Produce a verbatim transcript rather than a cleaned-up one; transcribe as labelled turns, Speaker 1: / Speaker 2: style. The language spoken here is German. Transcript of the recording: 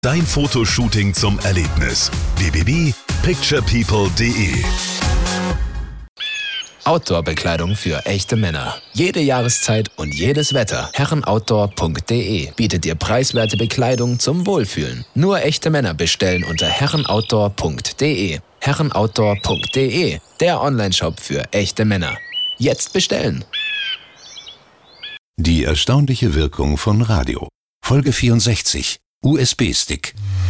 Speaker 1: Dein Fotoshooting zum Erlebnis. w w w punkt picture people punkt d e
Speaker 2: Outdoor-Bekleidung für echte Männer. Jede Jahreszeit und jedes Wetter. herrenoutdoor punkt d e bietet dir preiswerte Bekleidung zum Wohlfühlen. Nur echte Männer bestellen unter herrenoutdoor punkt d e. herrenoutdoor punkt d e, der Onlineshop für echte Männer. Jetzt bestellen!
Speaker 3: Die erstaunliche Wirkung von Radio. Folge vierundsechzig. U S B-Stick.